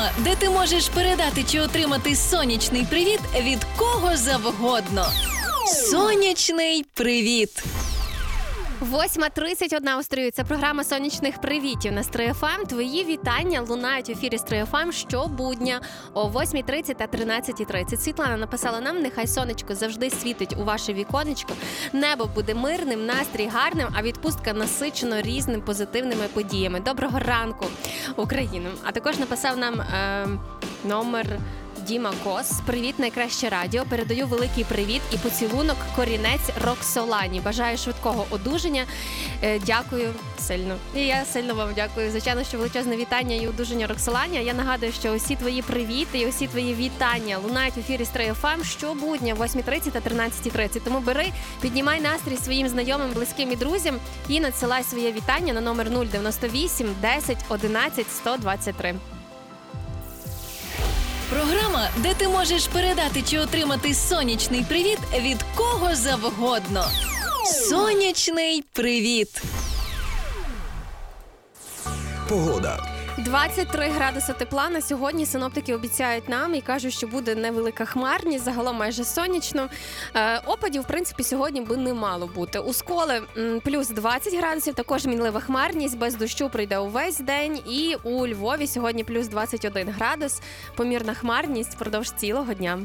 Програма, де ти можеш передати чи отримати сонячний привіт від кого завгодно. Сонячний привіт! 8:31 у Стрию. Це програма сонячних привітів на Стрию ФМ. Твої вітання лунають в ефірі Стрию ФМ щобудня о 8:30 та 13:30. Світлана написала нам: нехай сонечко завжди світить у ваше віконечко, небо буде мирним, настрій гарним, а відпустка насичено різними позитивними подіями. Доброго ранку, Україну! А також написав нам номер Діма Кос. Привіт, найкраще радіо. Передаю великий привіт і поцілунок корінець Роксолані. Бажаю швидкого одужання. Дякую сильно. І я сильно вам дякую. Звичайно, що величезне вітання і одужання Роксолані. Я нагадую, що усі твої привіти і усі твої вітання лунають в ефірі Стрию ФМ щобудня 8:30 та 13:30. Тому бери, піднімай настрій своїм знайомим, близьким і друзям і надсилай своє вітання на номер 098 10 11 123. Програма, де ти можеш передати чи отримати сонячний привіт від кого завгодно. Сонячний привіт! Погода. 23 градуси тепла на сьогодні синоптики обіцяють нам і кажуть, що буде невелика хмарність, загалом майже сонячно. Опадів, в принципі, сьогодні би не мало бути. У Сколі плюс 20 градусів, також мінлива хмарність, без дощу прийде увесь день. І у Львові сьогодні плюс 21 градус, помірна хмарність впродовж цілого дня.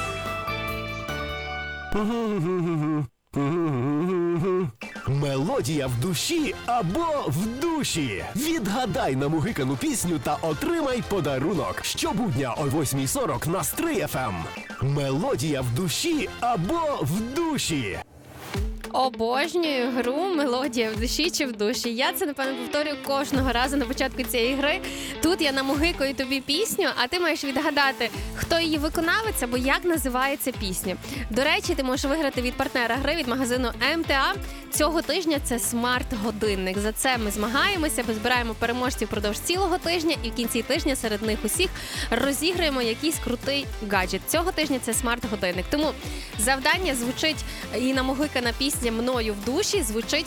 Мелодія в душі або в душі. Відгадай намугикану пісню та отримай подарунок. Щобудня о 8:40 на Стрий ФМ. Мелодія в душі або в душі. Обожнюю гру «Мелодія в душі чи в душі». Я це, напевно, повторюю кожного разу на початку цієї гри. Тут я намугикаю тобі пісню, а ти маєш відгадати, хто її виконавець або як називається пісня. До речі, ти можеш виграти від партнера гри, від магазину МТА. Цього тижня це смарт-годинник. За це ми змагаємося, збираємо переможців впродовж цілого тижня і в кінці тижня серед них усіх розіграємо якийсь крутий гаджет. Цього тижня це смарт-годинник. Тому завдання звучить і намугикана пісня «Мною в душі» звучить